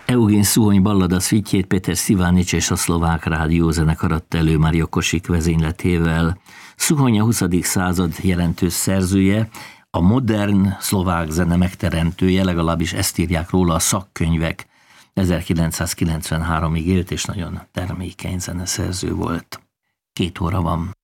Eugén Szuhony ballada szvitjét Péter Sziványics és a Szlovák Rádiózenekar adta elő Mária Kosik vezényletével. Szuhony a 20. század jelentős szerzője, a modern szlovák zene megteremtője, legalábbis ezt írják róla a szakkönyvek. 1993-ig élt, és nagyon termékeny zeneszerző volt. 2 óra van.